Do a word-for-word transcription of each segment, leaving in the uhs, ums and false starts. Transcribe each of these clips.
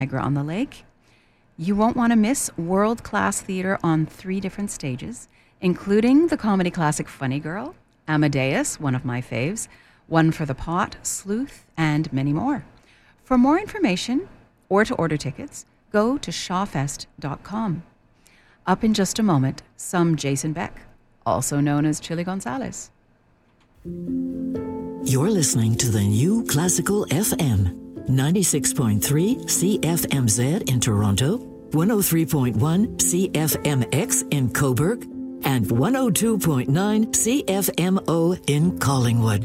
Niagara-on-the-Lake. You won't want to miss world-class theater on three different stages, including the comedy classic Funny Girl, Amadeus, one of my faves, One for the Pot, Sleuth, and many more. For more information or to order tickets, go to shawfest dot com. Up in just a moment, some Jason Beck, also known as Chili Gonzalez. You're listening to the New Classical F M, ninety-six point three C F M Z in Toronto, one oh three point one C F M X in Cobourg, and one oh two point nine C F M O in Collingwood.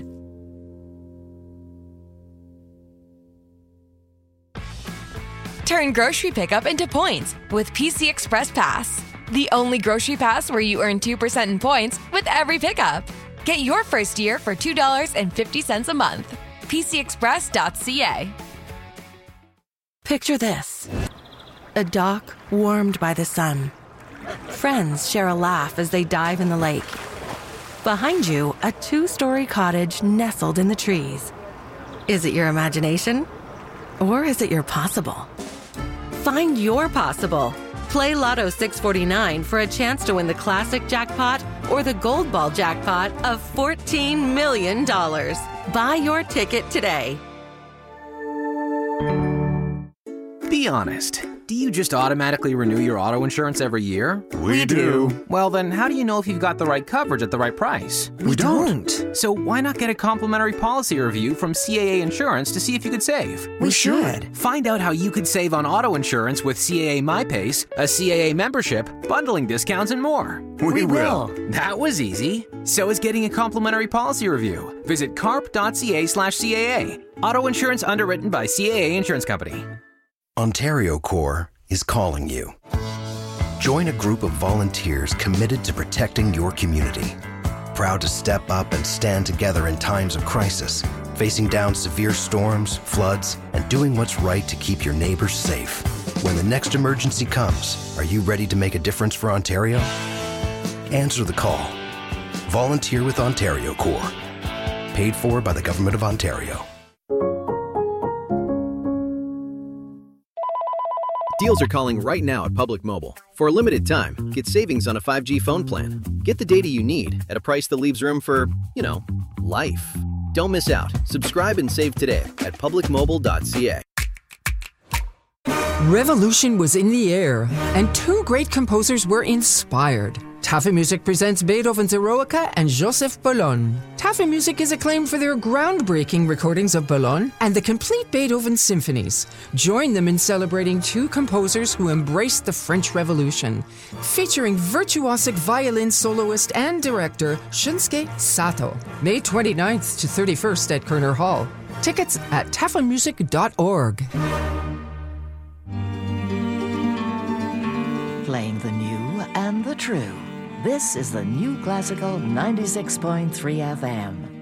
Turn grocery pickup into points with P C Express Pass, the only grocery pass where you earn two percent in points with every pickup. Get your first year for two dollars and fifty cents a month. P C express dot c a. Picture this. A dock warmed by the sun. Friends share a laugh as they dive in the lake. Behind you, a two-story cottage nestled in the trees. Is it your imagination? Or is it your possible? Find your possible. Play Lotto six forty-nine for a chance to win the classic jackpot or the gold ball jackpot of fourteen million dollars. Buy your ticket today. Be honest. Do you just automatically renew your auto insurance every year? We do. Well, then how do you know if you've got the right coverage at the right price? We don't. So why not get a complimentary policy review from C A A Insurance to see if you could save? We should. Find out how you could save on auto insurance with C A A MyPace, a C A A membership, bundling discounts, and more. We, We will. will. That was easy. So is getting a complimentary policy review. Visit carp dot c a slash C A A. Auto insurance underwritten by C A A Insurance Company. Ontario Corps is calling you. Join a group of volunteers committed to protecting your community. Proud to step up and stand together in times of crisis, facing down severe storms, floods, and doing what's right to keep your neighbors safe. When the next emergency comes, are you ready to make a difference for Ontario? Answer the call. Volunteer with Ontario Corps. Paid for by the Government of Ontario. Deals are calling right now at Public Mobile. For a limited time, get savings on a five G phone plan. Get the data you need at a price that leaves room for, you know, life. Don't miss out. Subscribe and save today at public mobile dot c a. Revolution was in the air, and two great composers were inspired. Taffy Music presents Beethoven's Eroica and Joseph Boulogne. Taffy Music is acclaimed for their groundbreaking recordings of Boulogne and the complete Beethoven symphonies. Join them in celebrating two composers who embraced the French Revolution, featuring virtuosic violin soloist and director Shunsuke Sato. May twenty-ninth to thirty-first at Kerner Hall. Tickets at taffy music dot org. Playing the new and the true. This is the New Classical ninety-six point three F M.